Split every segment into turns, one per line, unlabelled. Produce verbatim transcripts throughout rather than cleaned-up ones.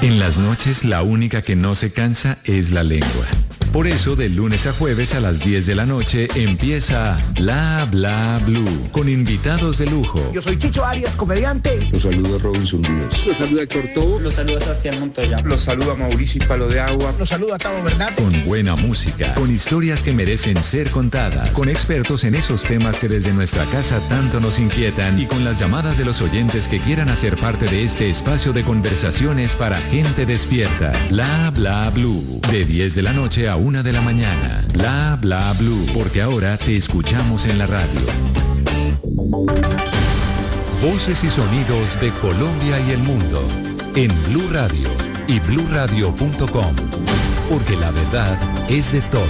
En las noches, la única que no se cansa es la lengua. Por eso, de lunes a jueves a las diez de la noche empieza Bla Bla Blue, con invitados de lujo.
Yo soy Chicho Arias, comediante.
Los saluda Robinson Díaz.
Los saluda Héctor Tobo.
Los saluda Sebastián Montoya.
Los saluda Mauricio Palo de Agua.
Los saluda Tavo Bernat.
Con buena música, con historias que merecen ser contadas, con expertos en esos temas que desde nuestra casa tanto nos inquietan y con las llamadas de los oyentes que quieran hacer parte de este espacio de conversaciones para gente despierta. Bla Bla Blue, de diez de la noche a una de la mañana. Bla Bla Blue, porque ahora te escuchamos en la radio.
Voces y sonidos de Colombia y el mundo en Blue Radio y blue radio punto com, porque la verdad es de todos.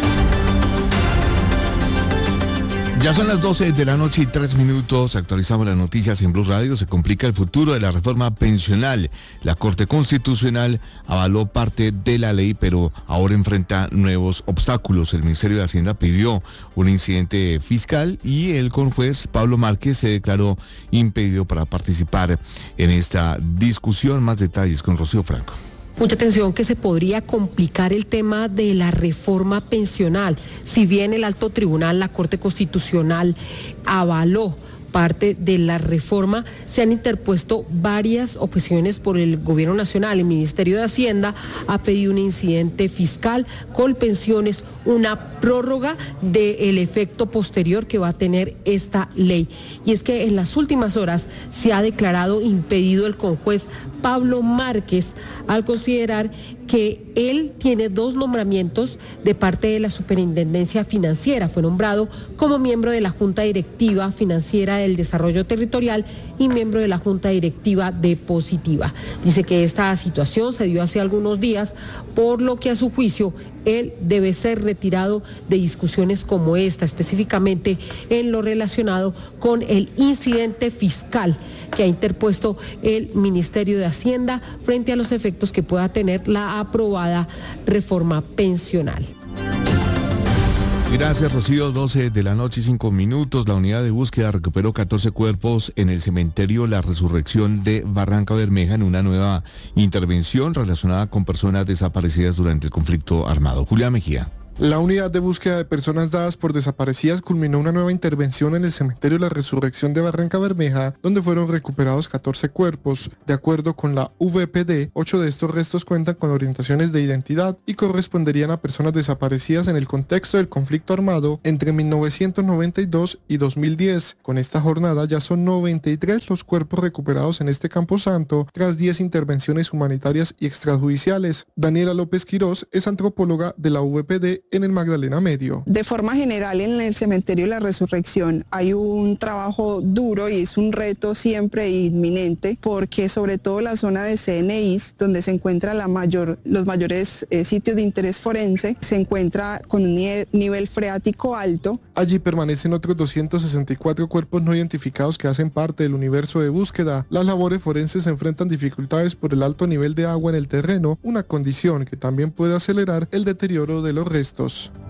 Ya son las doce de la noche y tres minutos. Actualizamos las noticias en Blue Radio. Se complica el futuro de la reforma pensional. La Corte Constitucional avaló parte de la ley, pero ahora enfrenta nuevos obstáculos. El Ministerio de Hacienda pidió un incidente fiscal y el conjuez Pablo Márquez se declaró impedido para participar en esta discusión. Más detalles con Rocío Franco.
Mucha atención que se podría complicar el tema de la reforma pensional. Si bien el alto tribunal, la Corte Constitucional, avaló parte de la reforma, se han interpuesto varias objeciones por el Gobierno Nacional. El Ministerio de Hacienda ha pedido un incidente fiscal, Colpensiones, una prórroga del efecto posterior que va a tener esta ley. Y es que en las últimas horas se ha declarado impedido el conjuez Pablo Márquez al considerar que él tiene dos nombramientos de parte de la Superintendencia Financiera. Fue nombrado como miembro de la Junta Directiva Financiera del Desarrollo Territorial y miembro de la Junta Directiva de Positiva. Dice que esta situación se dio hace algunos días, por lo que a su juicio él debe ser retirado de discusiones como esta, específicamente en lo relacionado con el incidente fiscal que ha interpuesto el Ministerio de Hacienda frente a los efectos que pueda tener la aprobada reforma pensional.
Gracias, Rocío. doce de la noche y cinco minutos. La unidad de búsqueda recuperó catorce cuerpos en el cementerio La Resurrección de Barranca Bermeja en una nueva intervención relacionada con personas desaparecidas durante el conflicto armado. Julián Mejía.
La unidad de búsqueda de personas dadas por desaparecidas culminó una nueva intervención en el cementerio La Resurrección de Barranca Bermeja, donde fueron recuperados catorce cuerpos. De acuerdo con la V P D, ocho de estos restos cuentan con orientaciones de identidad y corresponderían a personas desaparecidas en el contexto del conflicto armado entre mil novecientos noventa y dos y dos mil diez. Con esta jornada ya son noventa y tres los cuerpos recuperados en este camposanto, tras diez intervenciones humanitarias y extrajudiciales. Daniela López Quirós es antropóloga de la V P D en el Magdalena Medio.
De forma general, en el cementerio La Resurrección hay un trabajo duro y es un reto siempre inminente, porque sobre todo la zona de C N Is, donde se encuentra la mayor, los mayores eh, sitios de interés forense, se encuentra con un nivel, nivel freático alto.
Allí permanecen otros doscientos sesenta y cuatro cuerpos no identificados que hacen parte del universo de búsqueda. Las labores forenses enfrentan dificultades por el alto nivel de agua en el terreno, una condición que también puede acelerar el deterioro de los restos.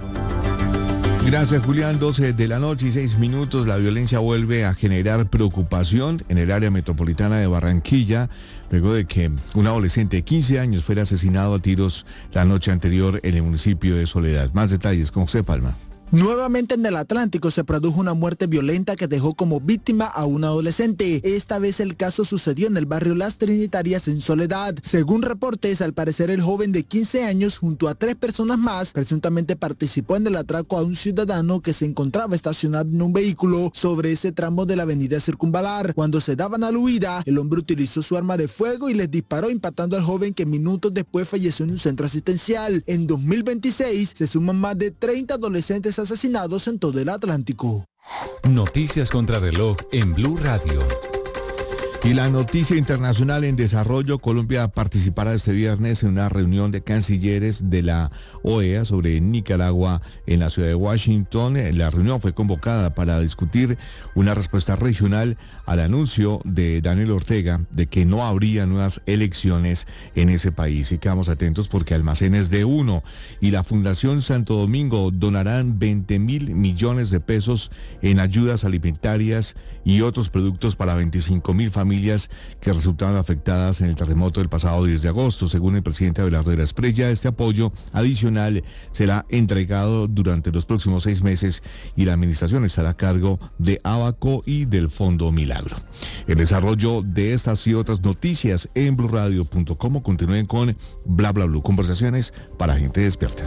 Gracias, Julián. doce de la noche y seis minutos. La violencia vuelve a generar preocupación en el área metropolitana de Barranquilla, luego de que un adolescente de quince años fuera asesinado a tiros la noche anterior en el municipio de Soledad. Más detalles con José Palma.
Nuevamente en el Atlántico se produjo una muerte violenta que dejó como víctima a un adolescente. Esta vez el caso sucedió en el barrio Las Trinitarias en Soledad. Según reportes, al parecer el joven de quince años junto a tres personas más presuntamente participó en el atraco a un ciudadano que se encontraba estacionado en un vehículo sobre ese tramo de la avenida Circunvalar. Cuando se daban a la huida, el hombre utilizó su arma de fuego y les disparó, impactando al joven, que minutos después falleció en un centro asistencial. En dos mil veintiséis se suman más de treinta adolescentes asesinados en todo el Atlántico.
Noticias contra reloj en Blue Radio.
Y la noticia internacional en desarrollo: Colombia participará este viernes en una reunión de cancilleres de la O E A sobre Nicaragua en la ciudad de Washington. La reunión fue convocada para discutir una respuesta regional al anuncio de Daniel Ortega de que no habría nuevas elecciones en ese país. Y quedamos atentos porque Almacenes de Uno y la Fundación Santo Domingo donarán veinte mil millones de pesos en ayudas alimentarias y otros productos para veinticinco mil familias familias que resultaron afectadas en el terremoto del pasado diez de agosto. Según el presidente Abelardo de la Espriella, este apoyo adicional será entregado durante los próximos seis meses y la administración estará a cargo de Abaco y del Fondo Milagro. El desarrollo de estas y otras noticias en blue radio punto com. Continúen con Bla Bla Blue, conversaciones para gente despierta.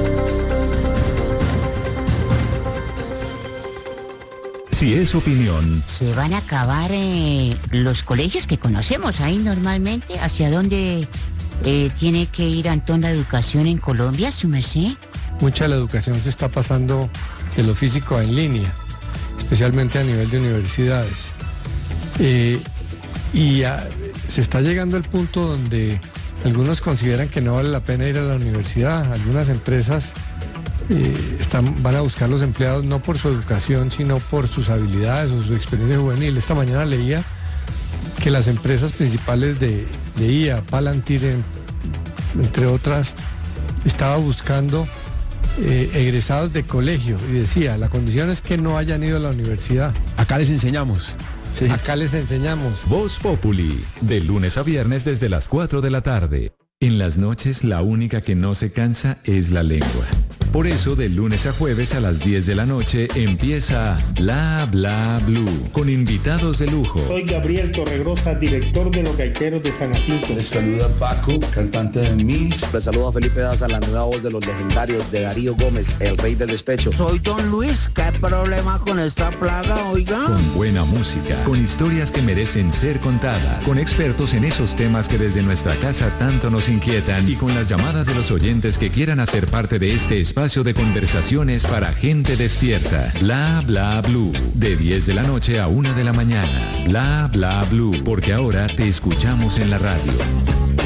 Si es opinión.
Se van a acabar eh, los colegios que conocemos ahí normalmente. ¿Hacia dónde eh, tiene que ir, Antón, la educación en Colombia, su merced?
Mucha de la educación se está pasando de lo físico a en línea, especialmente a nivel de universidades. Eh, y a, se está llegando al punto donde algunos consideran que no vale la pena ir a la universidad. Algunas empresas eh, están, van a buscar los empleados no por su educación, sino por sus habilidades o su experiencia juvenil. Esta mañana leía que las empresas principales de, de I A, Palantir, en, entre otras, estaba buscando eh, egresados de colegio y decía, la condición es que no hayan ido a la universidad.
Acá les enseñamos.
Sí. Acá les enseñamos.
Voz Populi, de lunes a viernes desde las cuatro de la tarde.
En las noches la única que no se cansa es la lengua. Por eso, de lunes a jueves a las diez de la noche empieza Bla Bla Blue, con invitados de lujo.
Soy Gabriel Torregrosa, director de Los Gaiteros de San Jacinto.
Les saluda Paco, cantante de Mills.
Les saluda Felipe Daza, la nueva voz de los legendarios de Darío Gómez, el rey del despecho.
Soy Don Luis, ¿qué problema con esta plaga, oiga?
Con buena música, con historias que merecen ser contadas, con expertos en esos temas que desde nuestra casa tanto nos inquietan y con las llamadas de los oyentes que quieran hacer parte de este espacio de conversaciones para gente despierta. Bla Bla Blue, de diez de la noche a una de la mañana. Bla Bla Blue, porque ahora te escuchamos en la radio.